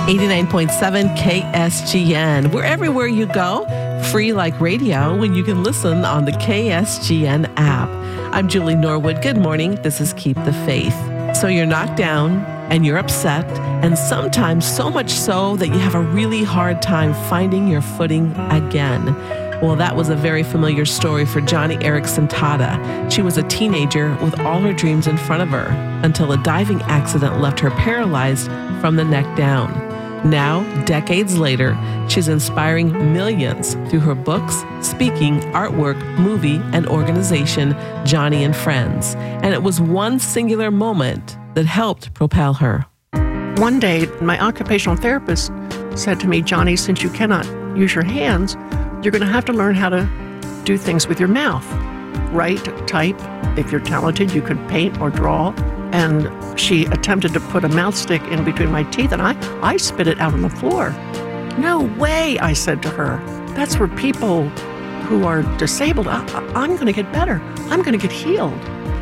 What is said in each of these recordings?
89.7 KSGN. We're everywhere you go, free like radio when you can listen on the KSGN app. I'm Julie Norwood. Good morning. This is Keep the Faith. So you're knocked down and you're upset, and sometimes so much so that you have a really hard time finding your footing again. Well, that was a very familiar story for Joni Eareckson Tada. She was a teenager with all her dreams in front of her until a diving accident left her paralyzed from the neck down. Now, decades later, she's inspiring millions through her books, speaking, artwork, movie, and organization, Joni and Friends. And it was one singular moment that helped propel her. One day, my occupational therapist said to me, Joni, since you cannot use your hands, you're going to have to learn how to do things with your mouth. Write, type. If you're talented, you could paint or draw. And she attempted to put a mouth stick in between my teeth, and I spit it out on the floor. No way, I said to her. That's where people who are disabled, I'm going to get better. I'm going to get healed.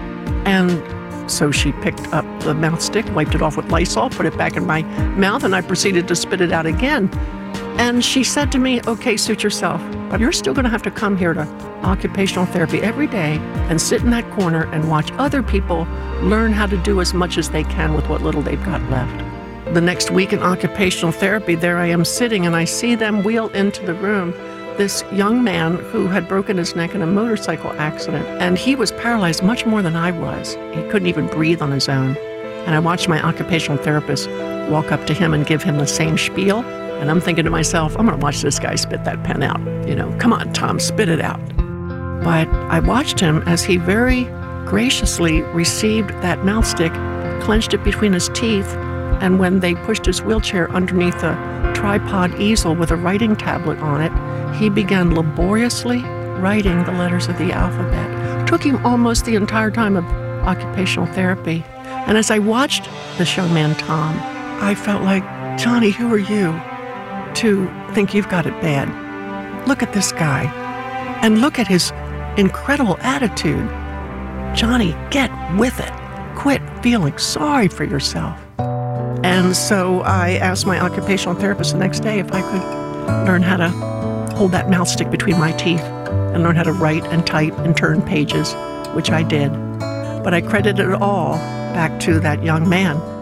And so she picked up the mouth stick, wiped it off with Lysol, put it back in my mouth, and I proceeded to spit it out again. And she said to me, okay, suit yourself, but you're still going to have to come here to occupational therapy every day and sit in that corner and watch other people learn how to do as much as they can with what little they've got left. The next week in occupational therapy, there I am sitting, and I see them wheel into the room this young man who had broken his neck in a motorcycle accident, and he was paralyzed much more than I was. He couldn't even breathe on his own. And I watched my occupational therapist walk up to him and give him the same spiel. And I'm thinking to myself, I'm going to watch this guy spit that pen out. You know, come on, Tom, spit it out. But I watched him as he very graciously received that mouth stick, clenched it between his teeth, and when they pushed his wheelchair underneath a tripod easel with a writing tablet on it, he began laboriously writing the letters of the alphabet. It took him almost the entire time of occupational therapy. And as I watched this young man, Tom, I felt like, Joni, who are you to think you've got it bad? Look at this guy, and look at his incredible attitude. Joni, get with it. Quit feeling sorry for yourself. And so I asked my occupational therapist the next day if I could learn how to hold that mouth stick between my teeth and learn how to write and type and turn pages, which I did. But I credited it all back to that young man.